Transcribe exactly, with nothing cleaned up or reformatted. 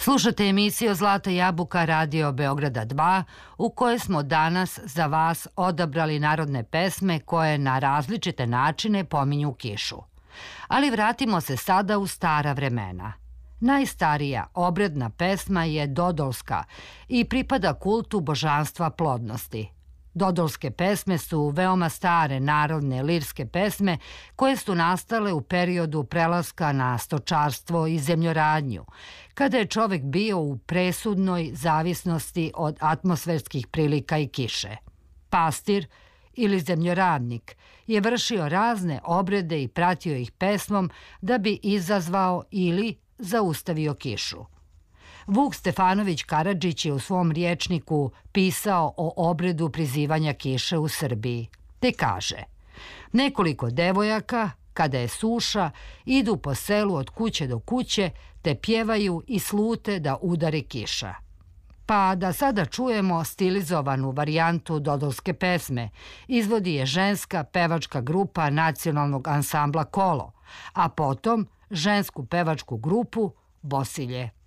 Slušate emisiju Zlata jabuka Radio Beograda dva, u kojoj smo danas za vas odabrali narodne pesme koje na različite načine pominju kišu. Ali vratimo se sada u stara vremena. Najstarija obredna pesma je Dodolska i pripada kultu božanstva plodnosti. Dodolske pesme su veoma stare narodne lirske pesme koje su nastale u periodu prelaska na stočarstvo i zemljoradnju, kada je čovek bio u presudnoj zavisnosti od atmosferskih prilika i kiše. Pastir ili zemljoradnik je vršio razne obrede i pratio ih pesmom da bi izazvao ili zaustavio kišu. Vuk Stefanović Karadžić je u svom rječniku pisao o obredu prizivanja kiše u Srbiji, te kaže: nekoliko devojaka, kada je suša, idu po selu od kuće do kuće, te pjevaju i slute da udari kiša. Pa da sada čujemo stilizovanu varijantu dodolske pesme. Izvodi je ženska pevačka grupa nacionalnog ansambla Kolo, a potom žensku pevačku grupu Bosilje.